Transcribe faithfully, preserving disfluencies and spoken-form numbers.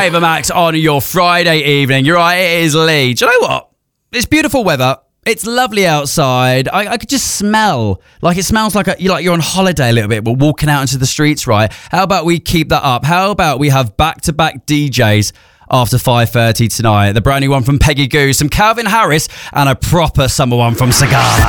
Ava Max on your Friday evening. You're right, it is Lee. Do you know what? It's beautiful weather. It's lovely outside. I, I could just smell, like it smells like, a, you're like you're on holiday a little bit. We're walking out into the streets, right? How about we keep that up? How about we have back-to-back D Js after five thirty tonight? The brand new one from Peggy Goo, some Calvin Harris, and a proper summer one from Cigar.